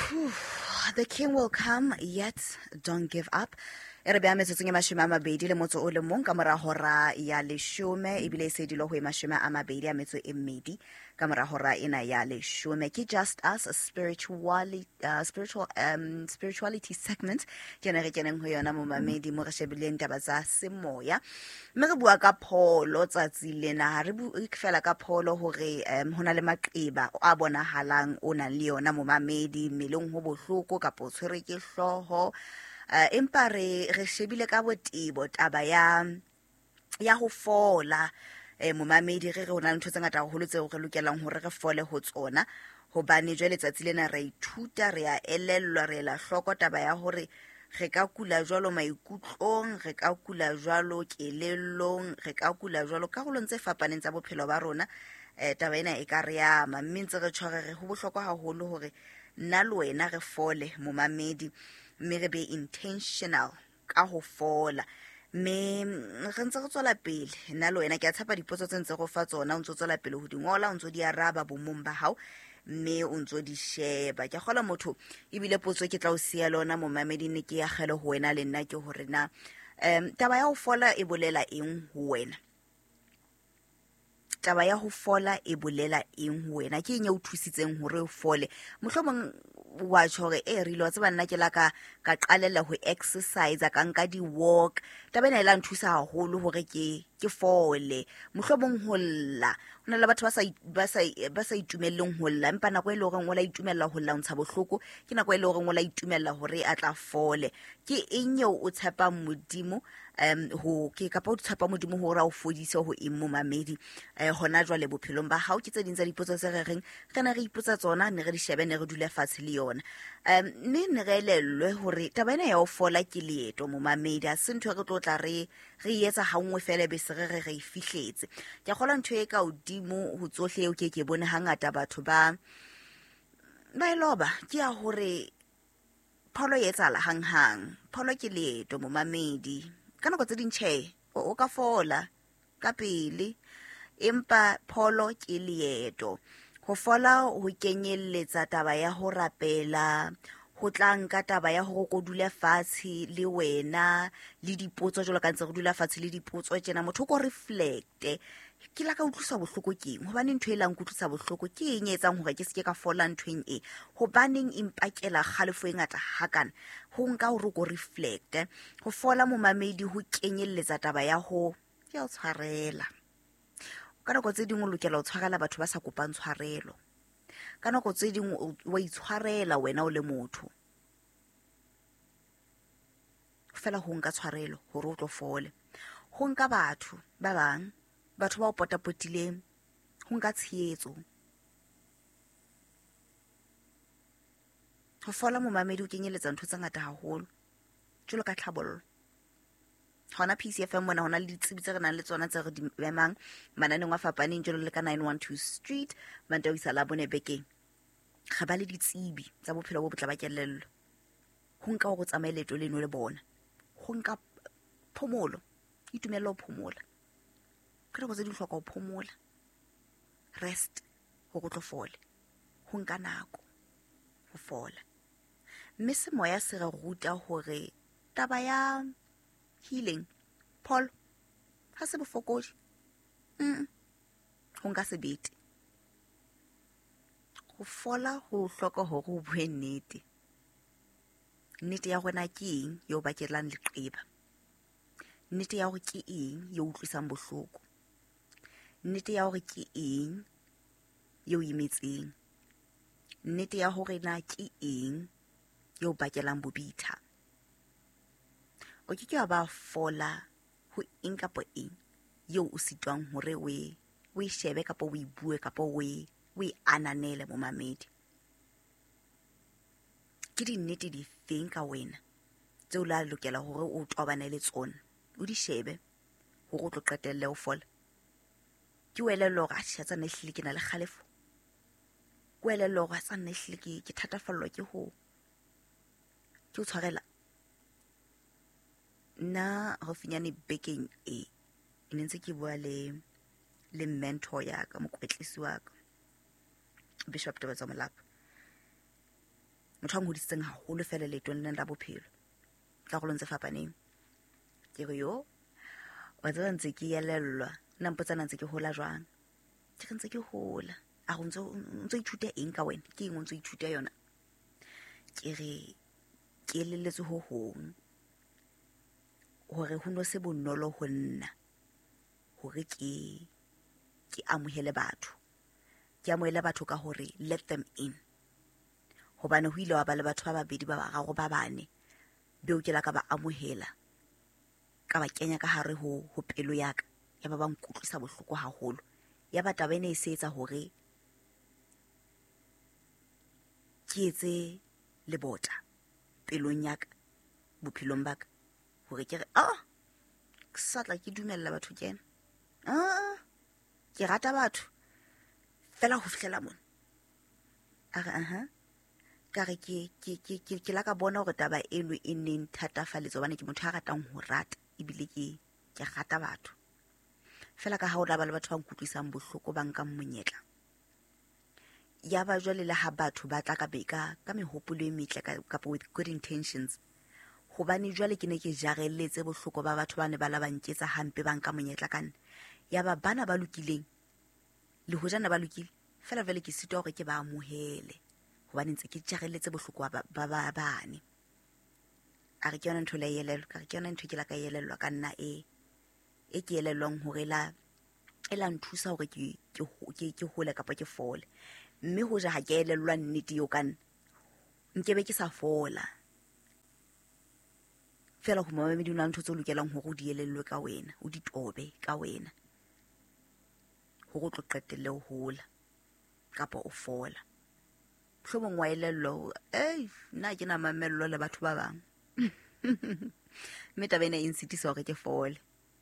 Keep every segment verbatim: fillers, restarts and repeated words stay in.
The king will come, yet don't give up. E re bea metsotsong e mashome a mabedi le motso o le mong ka mora hora ya leshome ebile e se dilo ho e mashome a mabedi a metso e mmedi ka mora hora ena ya leshome ke Just Us, a spirituality uh, spiritual um spirituality segment ke ne re keneng ho yona mo mamedi mo re shebileng taba tsa semoya mme re bua ka pholo tsatsi lena ha re bue fela ka pholo hore um hona le maqeba a bonahalang o nang le yona mo mamedi meleng ho bohloko ka po tshwere ke hloho. Uh, empa re re shebile ka botebo taba ya ya ho fola eh mo mamedi re re ona ntho tse ngata haholo tseo re lokelang hore re fole ho tsona hobane jwale letsatsi lena re ithuta re a elellwa re la hloko taba ya hore re ka kula jwalo maikutlong re ka kula jwalo kelellong re ka kula jwalo ka golong tse fapaneng tsa bophelo ba rona eh taba ena e ka re ya mammintse re tshware re ho bohloko haholo hore nna le wena re fole mo mamedi mme re be intentional ka ho fola me re ntse re tswela pele nna le wena ke a tshepa dipotso tse ntse go fa tsona o ntse tswela pele ho di ngola o ntse di araba bomong ba hao mme o ntse di sheba ke gola motho ebile potso ke tla o sia lona mo mamedi ne ke ya gele ho wena le nna ke hore na em taba ya ho fola e bolela eng ho wena taba ya ho fola e bolela eng ho wena ke eng e o thusitseng hore o fole mohlomong wa tshore e rile wa tseba nna ke la ka ka qalella ho exercise ka nka di walk taba ena e la nthusa haholo hore ke ke fole mohlomong ho lla hona le batho ba sa ba sa ba sa itumelleng ho lla empa nako e le hore ngola itumella ho lla ntsha bohloko ke nako e le hore ngola itumella hore a tla fole ke eng eo o tshepa modimo um ho ke ka pa o tshepa modimo hore a o fodise ho immo mamedi eh hona jwale bophelong ba hao ke tse ding tsa dipotso tse re reng re na re ipotsa tsona ne re di shebe ne re dule fatshe le yona um ne ne re elellwe hore taba ena ya o fola ke leeto mo mamedi a se ntho re tlo tla re re etsa ha nngwe fela be se re re re ifihletse ke gola ntho e ka odimo ho tsohle eo ke ke bone hangata batho ba ba eloba ke ya hore pholo e etsala hang hang pholo ke leeto mo mamedi ka nako tse dintšhe o ka fola ka pele empa pholo ke leeto ho fola ho kenyelletsa taba ya ho rapela ho tlang ka taba ya ho go dula fatshe le wena le dipotso jwalo ka ntse go dula fatshe le dipotso tsena motho go reflecte ke la ka utlwisa bohloko ke eng hobane ntho e lang utlwisa bohloko ke eng e etsang hore ke se ke ka fola nthweng e hobaneng impakela khalefo e ngata hakana ho nka hore go reflecte ho fola mo mamedi ho kenyelletsa taba ya ho ya o tshwarela ka nako tse ding o lokela o tshwarela batho ba sa kopang tshwarelo ka nako tse ding wa itshwarela wena o le motho fela ho nka tshwarelo hore o tlo fole ho nka batho ba bang batho ba o potapotileng ho nka tshietso ho fola mo mamedi o kenyeletsa ntho tse ngata haholo jwalo ka tlhabollo hona P C F M mona hona le ditsebi tse re nang le tsona tse re di memang mananeng wa fapaneng jwalo le ka nine one two Street Manta o isa la bone bekeng ga ba le ditsebi tsa bophelo bo botla ba kelello ho nka go tsamaela leto leno le bona ho nka phomolo itumella ho phomola ka go tse di hloka ho phomola rest ho go tlofole ho nka nako ho fola mme se moya se re ruta hore taba ya healing Paul ha se bofokodi mm ho nka sebete ho fola ho hloka hore o bue nnete nnete ya gona ke eng yo bakelang leqeba nnete ya hore ke eng yo utlwisang bohloko nnete ya hore ke eng yo imetseng nnete ya hore na ke eng yo bakelang bobitha o ke ke ba fola ho eng kapo eng yo o sitwang hore we we shebe kapo we bue kapo we we ananele mo mamedi ke di nnete di feng ka wena tse o la lokela hore o tobane le tsona o di shebe hore o tlo qetelle o fola ke wele lo ga tsa nne hlile ke na le khalefo kwele lo ga tsa nne hlile ke ke thatafallwa ke ho ke o tshwarela na go finyane bekeng e ene ntse ke bua le le mentor ya ka mokwetlisi wa ka Bishop Tobetsa Molapa motho a ngodisitseng haholo fela letong lena la bophelo ka go lontse fapaneng ke go yo wa tsela ntse ke yelellwa nna mpotsana ntse ke hola jwang ke re ntse ke hola a go ntse ntse ithuta eng ka wena ke eng ntse ithuta yona ke re ke leletse ho hong hore ho no se bonolo ho nna hore ke ke amohele batho ke amohele batho ka hore let them in hobane ho ile wa ba le batho ba babedi ba bararo ba bane beo ke la ka ba amohela ka ba kenya ka hare ho ho pelo ya ka ya ba ba nkutlisa bohloko haholo ya ba taba ene e se etsa hore ke etse le bota pelong ya ka bophelong ba ka hore ke re ah ke satla ke dumella batho kena ah ke rata batho fela ho fihlela mona a re aha ka re ke ke ke ke ke la ka bona hore taba eno e neng thatafaletso bana ke motho a ratang ho rata ibile ke ke rata batho fela ka ha o la ba le batho ba nkutlisang bohloko ba nka monyetla ya ba jwale le ha batho ba tla ka beka ka mehopolo e metle ka with good intentions hobane jwale ke ne ke jarelletse bohloko ba batho ba ne ba la ba nketsa hampe ba nka monyetla kana ya ba bana ba lokileng le ho jana ba lokile fela vele ke sitwa hore ke ba amohele hobane ntse ke jarelletse bohloko ba ba bane a re ke yona ntho le yelelo ka re ke yona ntho ke la ka yelellwa ka nna e e ke yelellwang hore la ela nthusa hore ke ke ke hole kapa ke fole mme ho ja ha ke yelellwa nnete yo kana nkebe ke sa fola fela ho mama medina ntho tse lokelang hore o di yelellwe ka wena o di tobe ka wena ho go tlo qetelle ho hola kapa o fola hlomong wa elello eh nna ke na mamello le batho ba bang mme taba ena e nsitisa hore ke fole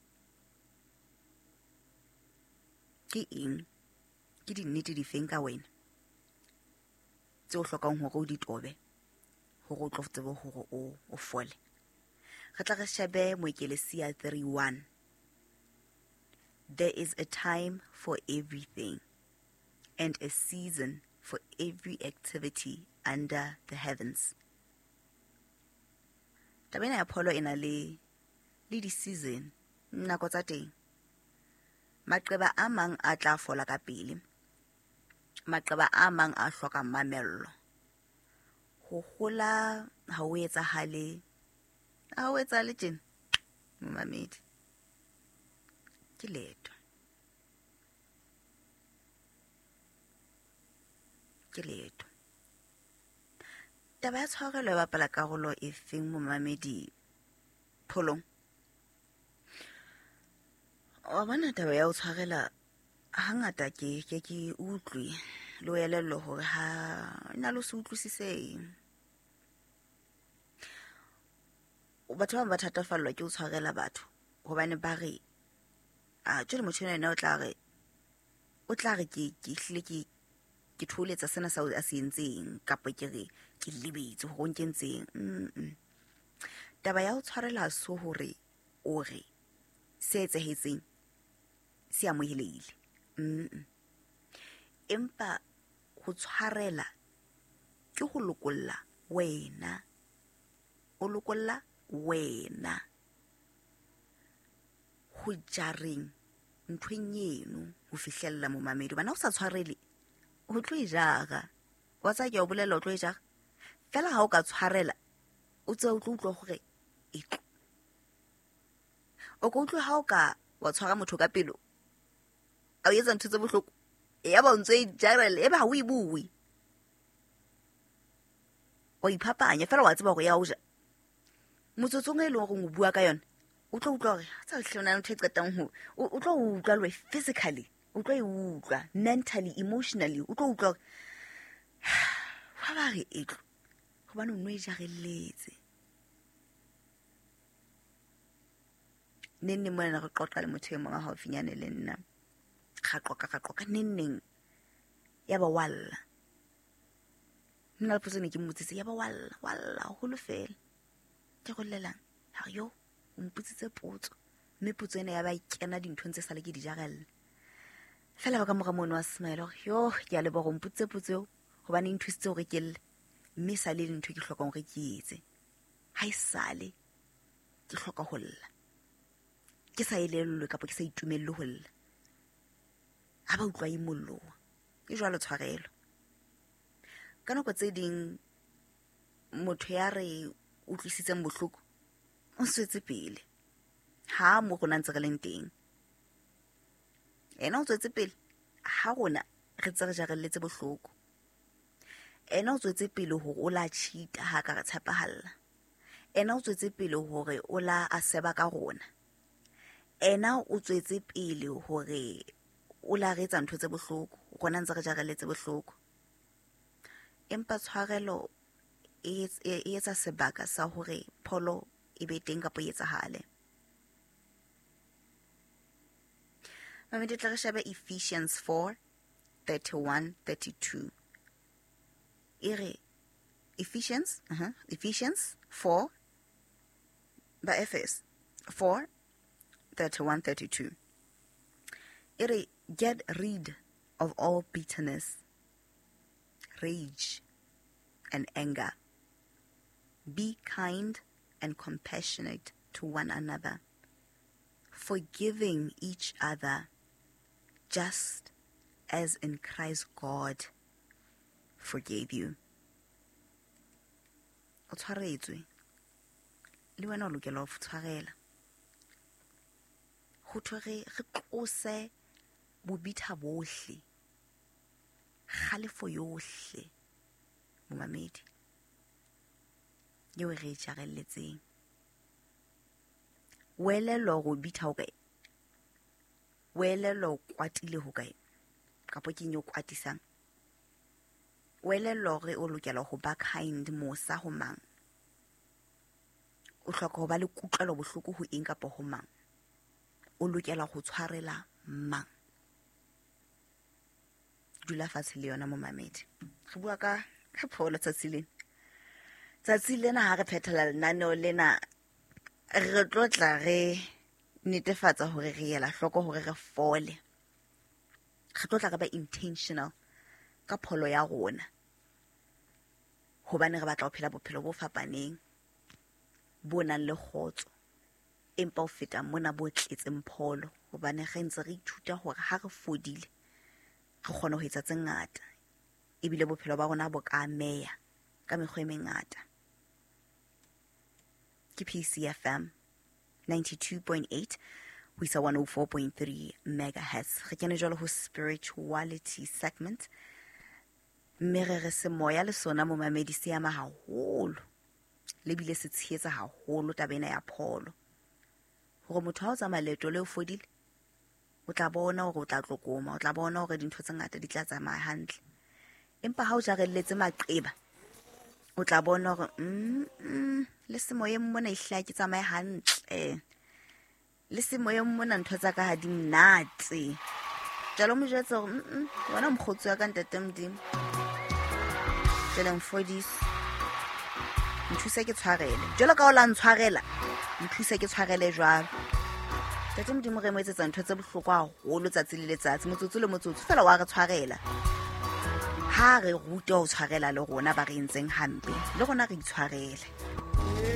ke eng ke di nnete di feng ka wena tse o hlokang hore o di tobe hore o tlo tsebe hore o o fole re tla re shebe Moekelesia three one. There is a time for everything and a season for every activity under the heavens. Tabena ya pholo ena le le di season nako tsa teng. Maqeba a mang a tla fola ka pele. Maqeba a mang a hloka mamello. Ho hola ha o etsahale a o etsahale tjena momamedi ke leto ke leto taba ya tshwarelo e bapala karolo e feng momamedi pholong wa bona taba ya o tshwarela hangata ke ke ke utlwi lo elello hore ha nna lo se utlwisiseng batho ba ba thatafallwa ke o tshwarela batho hobane ba re a tjele motho ena o tla re o tla re ke ke hlile ke ke tholetsa sena sa a se entseng kapa ke re ke lebetse ho nkentseng mm taba ya o tshwarela so hore o re se etsehetseng se amohelehile mm empa ho tshwarela ke ho lokolla wena o lokolla wena ho jareng nthweng eno ho fihlella momamedi bana o sa tshwarele o tlo e jara wa tsa ke o bolela o tlo e jara fela ha o ka tshwarela o tse o tlo utlwa hore e tlo o go utlwa ha o ka wa tshwara motho ka pelo a o etsa ntho tse bohloko ya ba ntse e jarela e ba o e bui o iphapanya fela wa tseba hore ya o ja motsotsong e leng gore o bua ka yona o tlo utlwa hore tsa hlona ntho e qetang ho o tlo utlwa le physically o tlo e utlwa mentally emotionally o tlo utlwa wa ba re etlo hobane o no e jarelletse nenne mona re qoqa le motho e mong a haufinyane le nna ga qoqa ga qoqa nenneng ya ba walla nna le potsone ke mmotsitse ya ba walla walla ho lo fela ke go lelang ha yo o mputsitse potso mme potso ena ya ba ikena dinthong tse sale ke di jarelle fela ba ka mora mono wa smile yo ke a le bo go mputse potso hobane inthusitse hore ke le mme sa le ntho ke hloka hore ke etse ha isale ke hloka ho lla ke sa elellwe kapa ke sa itumelle ho lla ha ba utlwa imollo ke jwalo tshwarelo ka nako tse ding motho ya re utlwisitseng bohloko o swetse pele ha mo rona ntse re leng teng ena o tswetse pele ha rona re tse re jarelletse bohloko ena o tswetse pele hore o la cheat ha ka re tshepahalla ena o tswetse pele hore o la a seba ka rona ena o tswetse pele hore o la re etsa ntho tse bohloko rona ntse re jarelletse bohloko empa tshwarelo e etsa sebaka sa hore pholo e be teng kapa etsahale. Mama ditla re shebe Ephesians four thirty-one thirty-two. Ere Ephesians, uh-huh, Ephesians four ba Ephes four thirty-one thirty-two. Ere get rid of all bitterness, rage, and anger. Be kind and compassionate to one another, forgiving each other, just as in Christ God forgave you. O tshwaretswe le wena o lokela ho tshwarela ho thore re tlose bobitha bohle kgalefo yohle momamedi yeo re jarelletseng welelo go bitha ho kae welelo kwatile ho kae kapo ke nyo kwatisang welelo re o lokela ho ba kind mosa ho mang o hloka ho ba le kutlwelo bohloko ho eng kapo ho mang o lokela ho tshwarela mang dula fatshe le yona momamedi re bua ka ka pholo tsatsile tsatsile na ha re phethela lenaneo lena re tlotla re netefatsa hore re yela hloko hore re fole re tlotla re ba intentional ka pholo ya rona hobane re batla ho phela bophelo bo fapaneng bo nang le khotso empa o feta mona bo tletseng pholo hobane re ntse re ithuta hore ha re fodile re kgona ho etsa tse ngata ebile bophelo ba rona bo ka meya ka mekgwa e mengata ke P C F M ninety-two point eight we sa one oh four point three megahertz re kene jalo ho spirituality segment mere re se moya le sona mo mamedi se ya ma haholo le bile se tshietsa haholo tabena ya pholo hore motho ha o tsama leto le o fodile o tla bona hore o tla tlokoma o tla bona hore dintho tse ngata di tla tsamaya hantle empa ha o jarelletse maqeba o tla bona hore mm, mm le se moyeng mona e hla ke tsamaya hantle le se moyeng mona ntho tsa ka ha di mnate jalo mo jetsa hore mm wena mkhotsi ya ka ntate mdimo jalo mfodis nthusa ke tshwarele jalo ka o la ntshwarela nthusa ke tshwarele jwalo tate mdimo re mo etsetsa ntho tse bohloko haholo tsatsi le letsatsi motsotso le motsotso fela wa re tshwarela ha re ruta ho tshwarela le rona ba re ntseng hampe le rona re itshwarele